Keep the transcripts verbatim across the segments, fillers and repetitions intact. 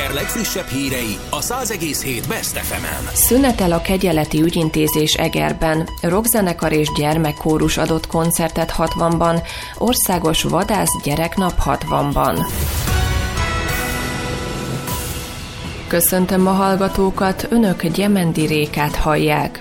Eger legfrissebb hírei a száz egész hét Best ef emen. Szünetel a kegyeleti ügyintézés Egerben. Rockzenekar és gyermekkórus adott koncertet hatvanban, országos vadász gyereknap hatvanban. Köszöntöm a hallgatókat, önök Gyemendi Rékát hallják.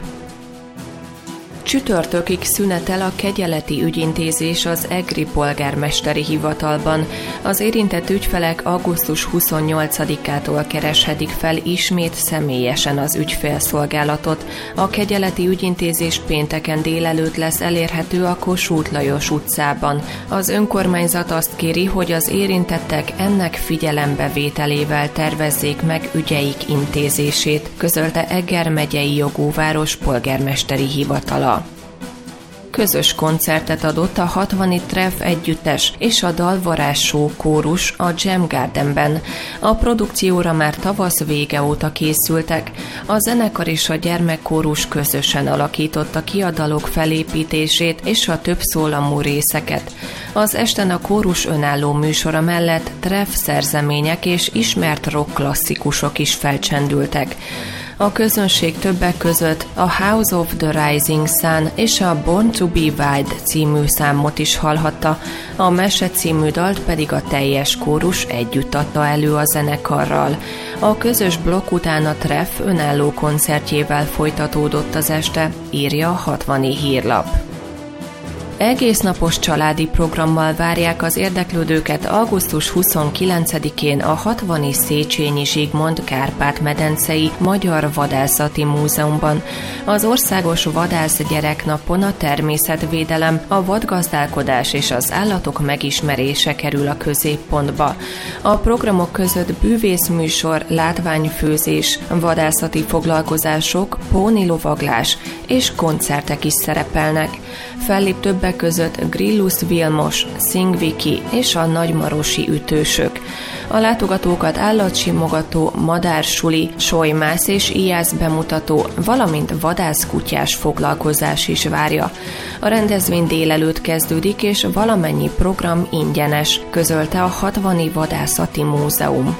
Csütörtökig szünetel a kegyeleti ügyintézés az egri polgármesteri hivatalban. Az érintett ügyfelek augusztus huszonnyolcadikától kereshetik fel ismét személyesen az ügyfélszolgálatot. A kegyeleti ügyintézés pénteken délelőtt lesz elérhető a Kossuth Lajos utcában. Az önkormányzat azt kéri, hogy az érintettek ennek figyelembevételével tervezzék meg ügyeik intézését, közölte Eger megyei jogóváros polgármesteri hivatala. Közös koncertet adott a hatvani Treff együttes és a Dalvarázs Show kórus a Jam Gardenben. A produkcióra már tavasz vége óta készültek. A zenekar és a gyermekkórus közösen alakította ki a dalok felépítését és a több szólamú részeket. Az esten a kórus önálló műsora mellett Treff szerzemények és ismert rock klasszikusok is felcsendültek. A közönség többek között a House of the Rising Sun és a Born to be Wild című számot is hallhatta, a Mese című dalt pedig a teljes kórus együtt adta elő a zenekarral. A közös blokk után a Treff önálló koncertjével folytatódott az este, írja a hatvani hírlap. Egésznapos családi programmal várják az érdeklődőket augusztus huszonkilencedikén a hatvani Széchenyi Zsigmond Kárpát-medencei Magyar Vadászati Múzeumban. Az Országos Vadász Gyereknapon a természetvédelem, a vadgazdálkodás és az állatok megismerése kerül a középpontba. A programok között bűvészműsor, látványfőzés, vadászati foglalkozások, pónilovaglás és koncertek is szerepelnek. Fellép többek között Grillus Vilmos, Szing Viki és a nagymarosi ütősök. A látogatókat állatsimogató, madársuli, solymász és ijász bemutató, valamint vadászkutyás foglalkozás is várja. A rendezvény délelőtt kezdődik, és valamennyi program ingyenes, közölte a hatvani Vadászati Múzeum.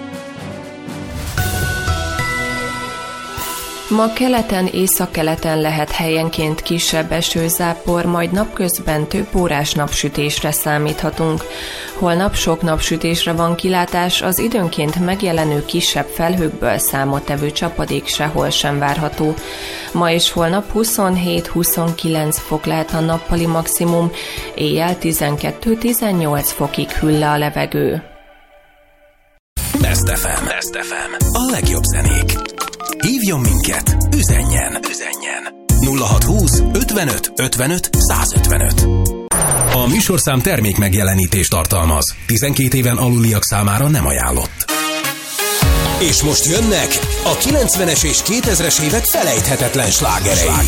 Ma keleten, északkeleten lehet helyenként kisebb esőzápor, majd napközben több órás napsütésre számíthatunk. Holnap sok napsütésre van kilátás, az időnként megjelenő kisebb felhőkből számottevő csapadék sehol sem várható. Ma és holnap huszonhét-huszonkilenc fok lehet a nappali maximum, éjjel tizenkettő-tizennyolc fokig hűl le a levegő. Best ef em. Best ef em. A legjobb zenék. Hívjon minket, üzenjen, üzenjen. nulla hatszázhúsz ötvenöt ötvenöt százötvenöt. A műsorszám termék megjelenítést tartalmaz. tizenkét éven aluliak számára nem ajánlott. És most jönnek a kilencvenes és kétezres évek felejthetetlen slágerei.